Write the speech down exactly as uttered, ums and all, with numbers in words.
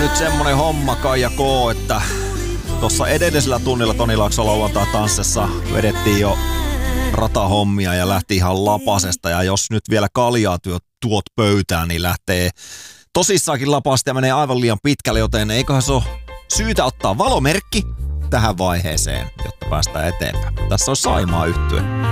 nyt semmonen homma Kaija K, että tuossa edellisellä tunnilla Toni Laakso lauantai tanssissa vedettiin jo ratahommia ja lähti ihan lapasesta. Ja jos nyt vielä kaljaa tuot, tuot pöytään, niin lähtee tosissaankin lapasta ja menee aivan liian pitkälle, joten eiköhän se ole syytä ottaa valomerkki tähän vaiheeseen, jotta päästään eteenpäin. Tässä on Saimaa yhtye.